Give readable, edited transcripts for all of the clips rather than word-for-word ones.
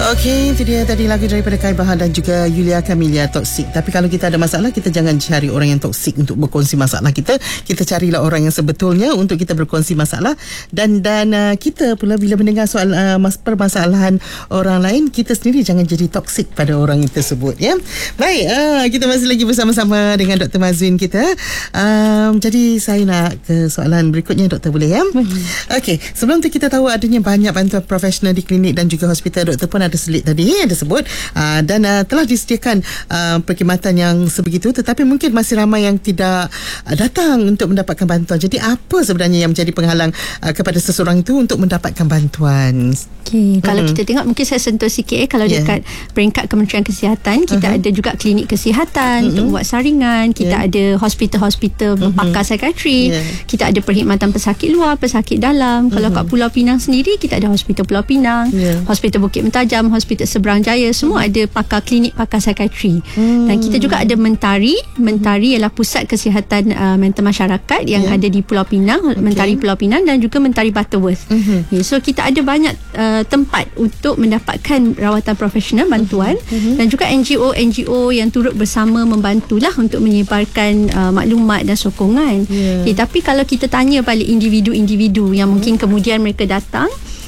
Okey, itu dia tadi lagu daripada Kai Bahar dan juga Yulia Kamilia, Toxic. Tapi kalau kita ada masalah, kita jangan cari orang yang toxic untuk berkongsi masalah kita. Kita carilah orang yang sebetulnya untuk kita berkongsi masalah. Dan kita pula bila mendengar soal permasalahan orang lain, kita sendiri jangan jadi toxic pada orang tersebut, ya. Baik, kita masih lagi bersama-sama dengan Dr. Mazwin kita. Jadi saya nak ke soalan berikutnya, Doktor, boleh, ya? Okey, sebelum tu kita tahu adanya banyak bantuan profesional di klinik dan juga hospital. Doktor pun ada selit tadi, ada sebut, dan telah disediakan perkhidmatan yang sebegitu, tetapi mungkin masih ramai yang tidak datang untuk mendapatkan bantuan. Jadi apa sebenarnya yang menjadi penghalang kepada seseorang itu untuk mendapatkan bantuan? Okay. Kalau kita tengok, mungkin saya sentuh sikit, kalau dekat peringkat Kementerian Kesihatan, kita ada juga klinik kesihatan untuk buat saringan, kita ada hospital-hospital berpakar psikiatri, kita ada perkhidmatan pesakit luar, pesakit dalam. Kalau kat Pulau Pinang sendiri, kita ada Hospital Pulau Pinang, Hospital Bukit Mentajam, Hospital Seberang Jaya, semua ada pakar klinik, pakar psikiatri. Dan kita juga ada Mentari ialah pusat kesihatan mental masyarakat yang ada di Pulau Pinang, Mentari Pulau Pinang, dan juga Mentari Butterworth. So kita ada banyak tempat untuk mendapatkan rawatan profesional, bantuan, dan juga NGO yang turut bersama membantulah untuk menyebarkan maklumat dan sokongan. Tapi kalau kita tanya balik individu-individu yang mungkin kemudian mereka datang,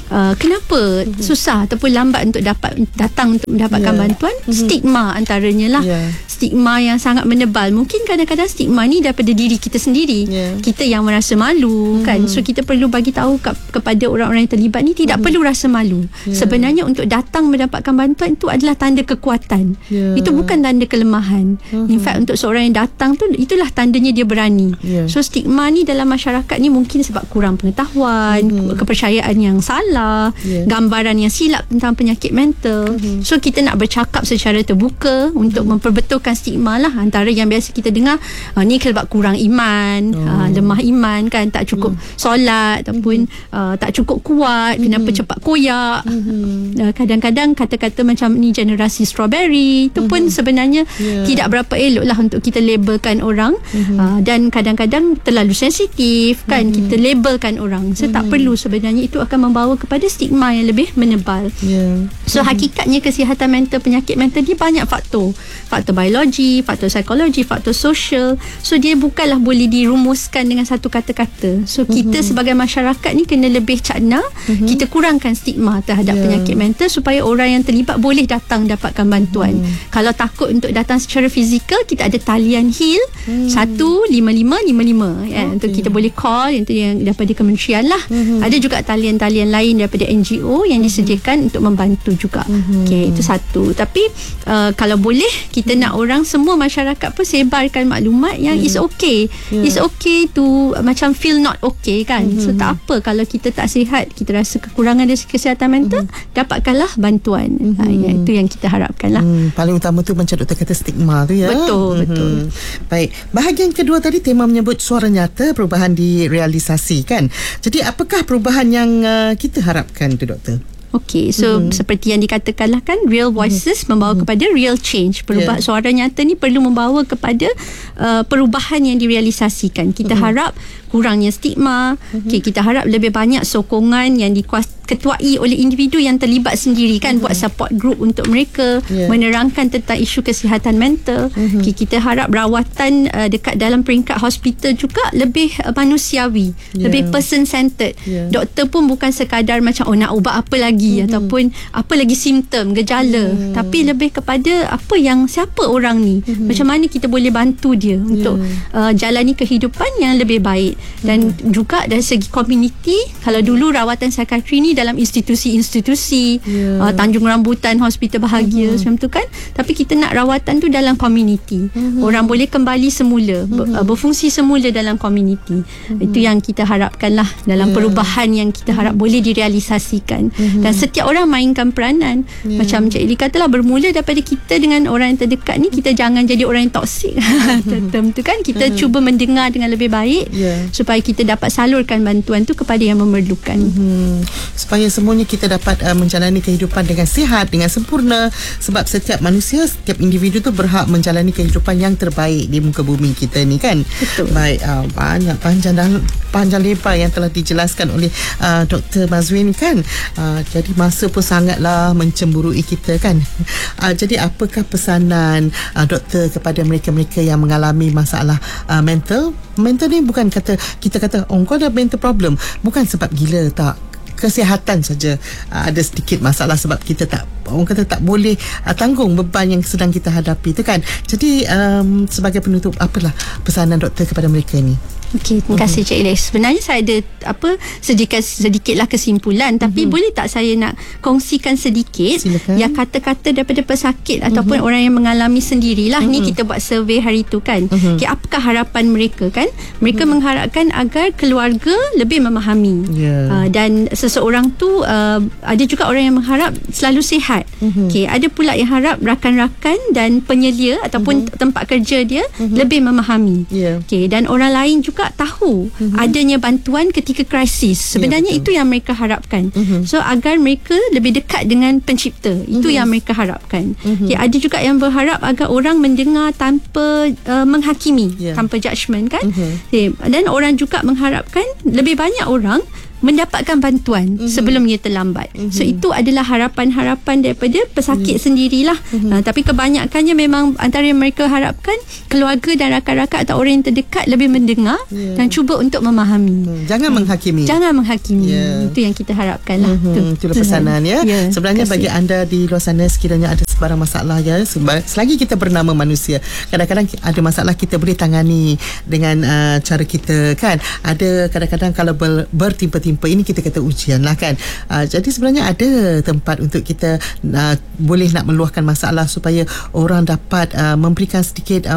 kenapa susah ataupun lambat untuk datang untuk mendapatkan bantuan, stigma antaranya lah. Stigma yang sangat menebal. Mungkin kadang-kadang stigma ni daripada diri kita sendiri, kita yang merasa malu, kan. So kita perlu bagi tahu kepada orang-orang yang terlibat ni, tidak perlu rasa malu. Sebenarnya untuk datang mendapatkan bantuan itu adalah tanda kekuatan, itu bukan tanda kelemahan. In fact, untuk seorang yang datang tu, itulah tandanya dia berani. So stigma ni dalam masyarakat ni mungkin sebab kurang pengetahuan, kepercayaan yang salah, gambaran yang silap tentang penyakit mental. So kita nak bercakap secara terbuka untuk memperbetulkan stigma lah. Antara yang biasa kita dengar, ni sebab kurang iman, lemah iman, kan, tak cukup solat ataupun tak cukup kuat, kenapa cepat koyak. Kadang-kadang kata-kata macam ni generasi strawberry, itu pun sebenarnya tidak berapa elok lah untuk kita labelkan orang. Dan kadang-kadang terlalu sensitif, kan, kita labelkan orang. So tak perlu, sebenarnya itu akan membawa kepada stigma yang lebih menebal. So hakikatnya kesihatan mental, penyakit mental ni banyak faktor biologi, faktor psikologi, faktor sosial. So dia bukanlah boleh dirumuskan dengan satu kata-kata. So kita sebagai masyarakat ni kena lebih cakna, kita kurangkan stigma terhadap penyakit mental supaya orang yang terlibat boleh datang dapatkan bantuan. Kalau takut untuk datang secara fizikal, kita ada talian HIL 15555, untuk kita boleh call, itu yang daripada kementerian lah. Ada juga talian-talian lain daripada NGO yang disediakan untuk membantu juga. Itu satu. Tapi kalau boleh, kita nak orang, semua masyarakat pun sebarkan maklumat yang it's okay to macam feel not okay, kan. So tak apa kalau kita tak sihat, kita rasa kekurangan dari kesihatan mental, dapatkanlah bantuan. Itu yang kita harapkan lah. Paling utama tu macam doktor kata, stigma tu, ya. Betul. Baik, bahagian kedua tadi tema menyebut suara nyata, perubahan direalisasikan. Jadi apakah perubahan yang kita harapkan tu, doktor? Okey, so seperti yang dikatakanlah, kan, real voices membawa kepada real change. Suara nyata ni perlu membawa kepada perubahan yang direalisasikan. Kita harap kurangnya stigma. Kita harap lebih banyak sokongan yang diketuai oleh individu yang terlibat sendiri, kan, buat support group untuk mereka, menerangkan tentang isu kesihatan mental. Kita harap rawatan dekat dalam peringkat hospital juga lebih manusiawi, lebih person centered. Doktor pun bukan sekadar macam nak ubat apa lagi, ataupun apa lagi simptom, gejala, tapi lebih kepada siapa orang ni, macam mana kita boleh bantu dia untuk jalani kehidupan yang lebih baik. Dan juga dari segi community, kalau dulu rawatan psikiatri ni dalam institusi-institusi, Tanjung Rambutan, Hospital Bahagia, macam tu, kan, tapi kita nak rawatan tu dalam community. Orang boleh kembali semula, berfungsi semula dalam community. Itu yang kita harapkan lah dalam perubahan yang kita harap boleh direalisasikan. Dan setiap orang mainkan peranan. Macam Cik Eli katalah, bermula daripada kita dengan orang yang terdekat ni, kita jangan jadi orang yang toksik. Term tu, kan, kita cuba mendengar dengan lebih baik, supaya kita dapat salurkan bantuan tu kepada yang memerlukan. Supaya semuanya kita dapat menjalani kehidupan dengan sihat, dengan sempurna, sebab setiap manusia, setiap individu tu berhak menjalani kehidupan yang terbaik di muka bumi kita ni kan. Betul. Baik, banyak panjang lebar yang telah dijelaskan oleh Dr. Mazwin kan. Jadi masa pun sangatlah mencemburui kita kan. Jadi apakah pesanan doktor kepada mereka-mereka yang mengalami masalah mental ni? Bukan kita kata kau ada mental problem, bukan sebab gila, tak. Kesihatan saja ada sedikit masalah sebab kita orang kata tak boleh tanggung beban yang sedang kita hadapi tu kan. Jadi sebagai penutup, apalah pesanan doktor kepada mereka ni? Okey, terima kasih Cik Iles. Sebenarnya saya ada sedikitlah kesimpulan, tapi boleh tak saya nak kongsikan sedikit. Silakan. Yang kata-kata daripada pesakit ataupun orang yang mengalami sendirilah. Ni kita buat survey hari tu kan. Okay, apakah harapan mereka kan? Mereka mengharapkan agar keluarga lebih memahami. Dan seseorang tu ada juga orang yang mengharap selalu sihat. Okay, ada pula yang harap rakan-rakan dan penyelia ataupun tempat kerja dia lebih memahami. Okay, dan orang lain juga tahu adanya bantuan ketika krisis. Sebenarnya itu yang mereka harapkan. So agar mereka lebih dekat dengan pencipta, itu yang mereka harapkan. Okay, ada juga yang berharap agar orang mendengar tanpa menghakimi, tanpa judgement kan. Okay, dan orang juga mengharapkan lebih banyak orang mendapatkan bantuan sebelumnya terlambat. So itu adalah harapan-harapan daripada pesakit sendirilah. Tapi kebanyakannya memang antara yang mereka harapkan keluarga dan rakan-rakan atau orang yang terdekat lebih mendengar dan cuba untuk memahami. Jangan menghakimi. Jangan menghakimi. Itu yang kita harapkan lah. Itulah pesanan ya. Sebenarnya bagi anda di luar sana, sekiranya ada sebarang masalah ya, selagi kita bernama manusia, kadang-kadang ada masalah kita boleh tangani dengan cara kita kan. Ada kadang-kadang kalau bertimpa-timpa, ini kita kata ujian lah kan. Jadi sebenarnya ada tempat untuk kita boleh nak meluahkan masalah supaya orang dapat memberikan sedikit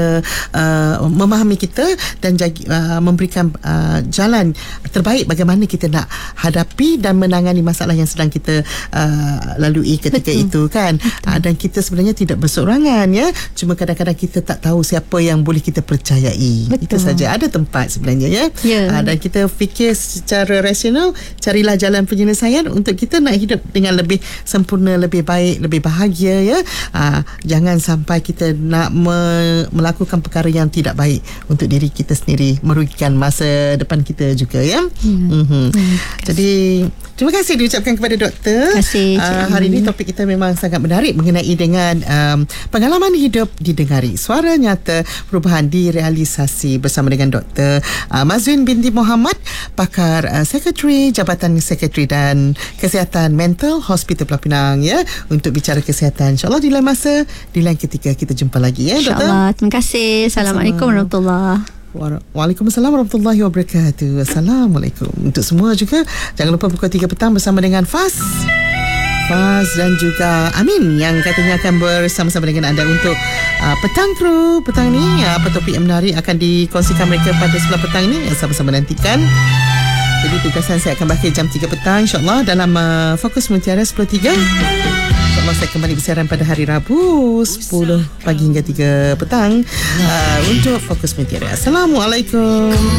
memahami kita dan memberikan jalan terbaik bagaimana kita nak hadapi dan menangani masalah yang sedang kita lalui ketika itu kan. Dan kita sebenarnya tidak berseorangan ya, cuma kadang-kadang kita tak tahu siapa yang boleh kita percayai. Itu saja. Ada tempat sebenarnya ya. Dan kita fikir secara rasional, carilah jalan penyelesaian untuk kita nak hidup dengan lebih sempurna, lebih baik, lebih bahagia ya. Jangan sampai kita nak melakukan perkara yang tidak baik untuk diri kita sendiri, merugikan masa depan kita juga ya. Jadi terima kasih diucapkan kepada doktor. Terima kasih. Hari ini topik kita memang sangat menarik mengenai dengan pengalaman hidup didengari, suara nyata perubahan direalisasi, bersama dengan Dr. Mazwin binti Muhammad, pakar Sekretari Jabatan Sekretari dan Kesihatan Mental Hospital Pulau Pinang ya, untuk bicara kesihatan. InsyaAllah di lain masa, di lain ketika kita jumpa lagi ya doktor. InsyaAllah. Terima kasih. Assalamualaikum warahmatullahi wabarakatuh. Waalaikumsalam warahmatullahi wabarakatuh. Assalamualaikum. Untuk semua juga, jangan lupa pukul 3 petang bersama dengan Faz dan juga Amin yang katanya akan bersama-sama dengan anda untuk petang kru. Petang ni apa topik yang menarik akan dikongsikan mereka pada sebelah petang ni, sama-sama nantikan. Jadi tugasan saya akan berakhir jam 3 petang insyaAllah dalam Fokus Mutiara 10.3. InsyaAllah saya kembali bersiaran pada hari Rabu 10 pagi hingga 3 petang untuk Fokus Mutiara. Assalamualaikum.